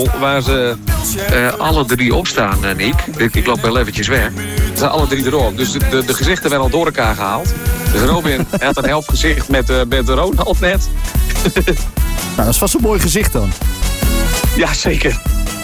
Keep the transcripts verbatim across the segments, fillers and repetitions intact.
Waar ze uh, alle drie op staan, uh, Niek. Ik, ik loop wel eventjes weg. Ze zijn alle drie erop. Dus de, de, de gezichten werden al door elkaar gehaald. Dus Robin had een helft gezicht met, uh, met Ronald net. Nou, dat is vast een mooi gezicht dan. Ja, zeker.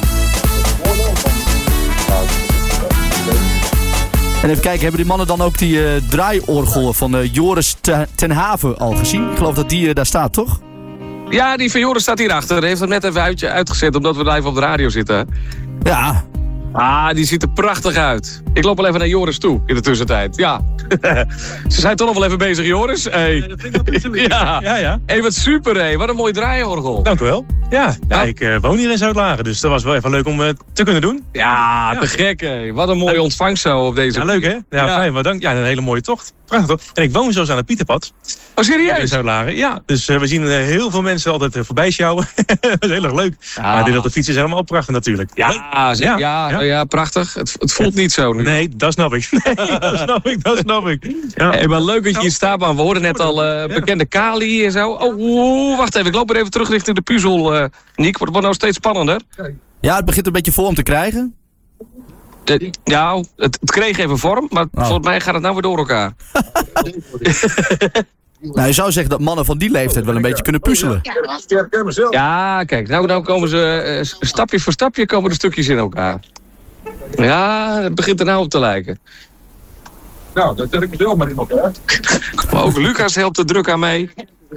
En even kijken, hebben die mannen dan ook die uh, draaiorgel van uh, Joris ten Haven al gezien? Ik geloof dat die uh, daar staat, toch? Ja, die van Joris staat hierachter. Hij heeft het net even uit, uitgezet, omdat we live op de radio zitten. Ja. Ah, die ziet er prachtig uit. Ik loop wel even naar Joris toe in de tussentijd. Ja. Ze zijn toch nog wel even bezig, Joris. Hey. Ja, dat vind ik absoluut. Ja, ja. ja. Hey, wat super, hé. Wat een mooi draaiorgel. Dank u wel. Ja, ja, ik uh, woon hier in Zuidlaren, dus dat was wel even leuk om uh, te kunnen doen. Ja, ja. Te gek, hé. Wat een mooie ontvangst zo op deze... Ja, leuk, hè? Ja, ja. Fijn, maar dank. Ja, een hele mooie tocht. Prachtig, toch? En ik woon zo aan het Pieterpad. Oh, serieus? In Zuidlaren, ja. Dus uh, we zien uh, heel veel mensen altijd uh, voorbij sjouwen. Dat is heel erg leuk. Ja. Maar dit op de fiets is helemaal prachtig natuurlijk. Ja, ja, ja, ja. ja. ja prachtig. Het, het voelt niet zo nu. Nee, dat snap ik. Nee, dat snap ik, dat snap ik. Ja. Hey, maar leuk dat je hier staat, man. We hoorden net al uh, bekende Kali en zo. Oh, oh, wacht even. Ik loop er even terug richting de puzzel, uh, Niek. Wordt, wordt nou steeds spannender. Ja, het begint een beetje vorm te krijgen. De, nou, het, het kreeg even vorm, maar oh. volgens mij gaat het nou weer door elkaar. Nou, je zou zeggen dat mannen van die leeftijd wel een beetje kunnen puzzelen. Ja, kijk, nou, nou komen ze uh, stapje voor stapje komen de stukjes in elkaar. Ja, het begint er nou op te lijken. Nou, dat zet ik mezelf maar in elkaar. Maar ook Lucas helpt er druk aan mee.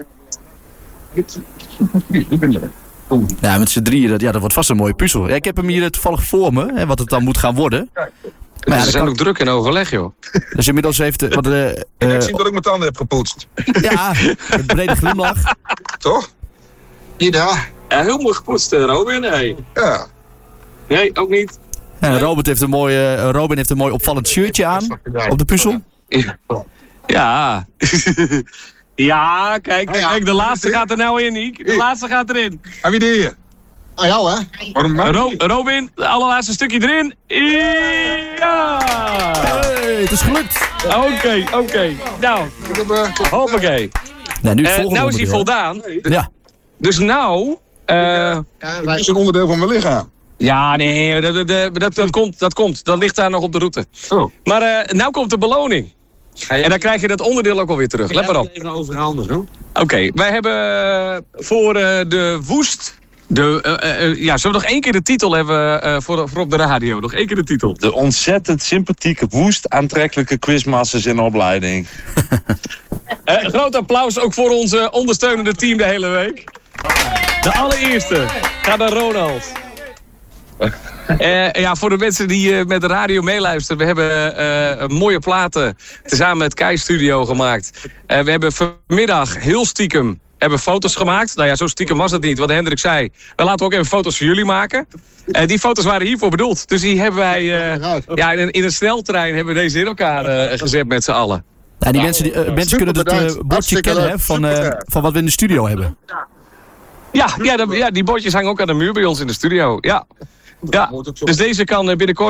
Ja, met z'n drieën, dat, ja, dat wordt vast een mooie puzzel. Ja, ik heb hem hier toevallig voor me, hè, wat het dan moet gaan worden. Maar ja, ze zijn kan... ook druk in overleg, joh. Dus inmiddels heeft... Uh, wat, uh, uh, en ik zie dat ik mijn tanden heb gepoetst. Ja, een brede glimlach. Toch? Ja. Ja, heel mooi gepoetst, Robin. Hey. Ja. Nee, ook niet. Ja, Robert heeft een mooi, uh, Robin heeft een mooi opvallend shirtje aan op de puzzel. Ja. Ja, kijk, kijk, de laatste gaat er nou in, Niek. De laatste gaat erin. Heb je die hier? Ah, jou, hè? Ro Robin, het allerlaatste stukje erin. Ja! Hey, het is gelukt. Oké, okay, oké. Okay. Nou, hoppakee. Nou, nu, uh, nou is hij voldaan. Ja. Dus nou... Uh, ja, het is een onderdeel van mijn lichaam. Ja, nee, dat, dat, dat, dat, komt, dat komt. Dat ligt daar nog op de route. Oh. Maar uh, nou komt de beloning. En dan krijg je dat onderdeel ook alweer terug. Let maar op. Even overhandigen, hoor. Oké, okay, wij hebben voor uh, de Woest... De, uh, uh, ja, zullen we nog één keer de titel hebben uh, voor, voor op de radio? Nog één keer de titel. De ontzettend sympathieke, woest aantrekkelijke quizmasters in opleiding. uh, groot applaus ook voor onze ondersteunende team de hele week. De allereerste gaat naar Ronald. Uh, ja, voor de mensen die uh, met de radio meeluisteren. We hebben uh, mooie platen tezamen met Kei Studio gemaakt. Uh, we hebben vanmiddag heel stiekem hebben foto's gemaakt. Nou ja, zo stiekem was het niet. Wat Hendrik zei, we laten ook even foto's voor jullie maken. Uh, die foto's waren hiervoor bedoeld. Dus die hebben wij uh, ja, in, een, in een sneltrein hebben we deze in elkaar uh, gezet met z'n allen. Ja, die mensen, die, uh, mensen kunnen het uh, bordje kennen hè, van, uh, van wat we in de studio hebben. Ja, ja, de, ja, die bordjes hangen ook aan de muur bij ons in de studio. Ja. Ja, dus deze kan binnenkort